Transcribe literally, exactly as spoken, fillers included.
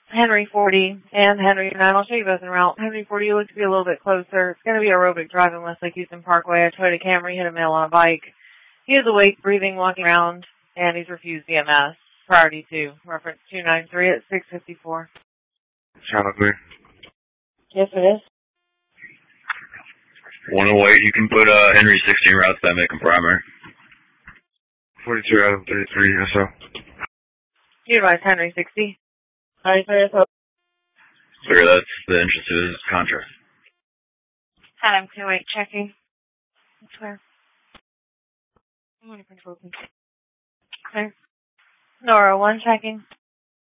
Henry forty and Henry nine. I'll show you both en route. Henry forty, you look to be a little bit closer. It's going to be aerobic driving Leslie Houston Parkway. A Toyota Camry hit a male on a bike. He is awake, breathing, walking around, and he's refused E M S. Priority two. Reference two nine three at six fifty-four. Channel clear. Yes, it is. one oh eight, you can put uh, Henry sixteen routes that make him primary. forty-two Adam thirty-three, S O. You advise Henry sixty. Sorry, sorry, so. Figure that's the interest of his contract. Adam two eight checking. I swear. I'm going to control. Okay. Nora one checking.